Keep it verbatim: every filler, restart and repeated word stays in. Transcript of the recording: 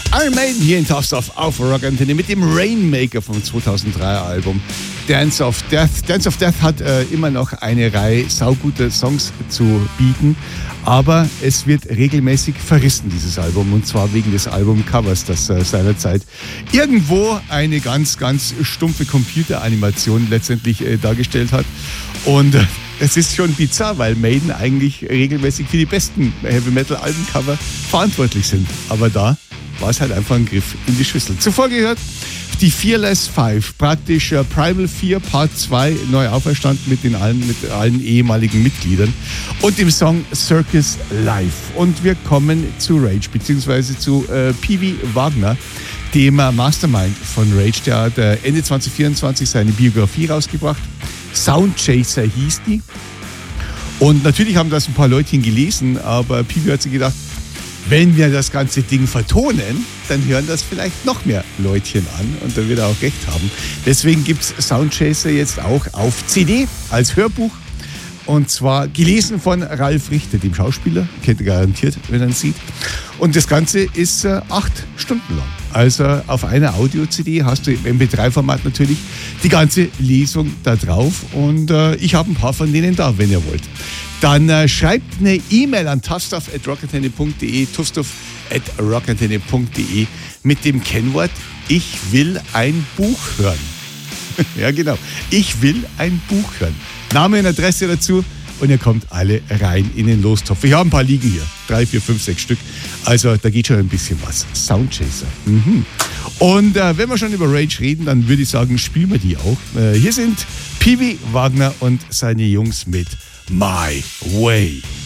Iron Maiden hier in Tough Stuff auf Rock Antenne mit dem Rainmaker vom zweitausenddreier Album Dance of Death. Dance of Death hat äh, immer noch eine Reihe saugute Songs zu bieten, aber es wird regelmäßig verrissen, dieses Album, und zwar wegen des Albumcovers, das äh, seinerzeit irgendwo eine ganz, ganz stumpfe Computeranimation letztendlich äh, dargestellt hat. Und äh, es ist schon bizarr, weil Maiden eigentlich regelmäßig für die besten Heavy-Metal-Albencover verantwortlich sind. Aber da war es halt einfach ein Griff in die Schüssel. Zuvor gehört die Fearless Five, praktisch äh, Primal vier Part zwei, neu auferstanden mit, den allen, mit allen ehemaligen Mitgliedern und dem Song Circus Live. Und wir kommen zu Rage, beziehungsweise zu äh, P V Wagner, dem äh, Mastermind von Rage. Der hat äh, Ende zwanzig vierundzwanzig seine Biografie rausgebracht. Soundchaser hieß die. Und natürlich haben das ein paar Leutchen gelesen, aber P V hat sich gedacht, wenn wir das ganze Ding vertonen, dann hören das vielleicht noch mehr Leutchen an und dann wird er auch recht haben. Deswegen gibt es Soundchaser jetzt auch auf C D als Hörbuch, und zwar gelesen von Ralf Richter, dem Schauspieler, kennt ihr garantiert, wenn er ihn sieht. Und das Ganze ist äh, acht Stunden lang. Also auf einer Audio-C D hast du im M P drei Format natürlich die ganze Lesung da drauf, und äh, ich habe ein paar von denen da, wenn ihr wollt. Dann äh, schreibt eine E-Mail an toughstuff at rockantenne punkt de, toughstuff at rockantenne punkt de mit dem Kennwort Ich will ein Buch hören. Ja, genau. Ich will ein Buch hören. Name und Adresse dazu und ihr kommt alle rein in den Lostopf. Ich habe ein paar liegen hier. Drei, vier, fünf, sechs Stück. Also da geht schon ein bisschen was. Soundchaser. Mhm. Und äh, wenn wir schon über Rage reden, dann würde ich sagen, spielen wir die auch. Äh, hier sind P V Wagner und seine Jungs mit My Way.